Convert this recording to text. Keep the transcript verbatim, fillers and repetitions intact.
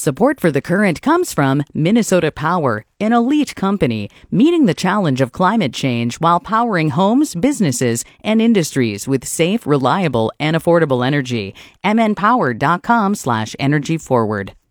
Support for The Current comes from Minnesota Power, an elite company meeting the challenge of climate change while powering homes, businesses, and industries with safe, reliable, and affordable energy. m n power dot com slash energy forward.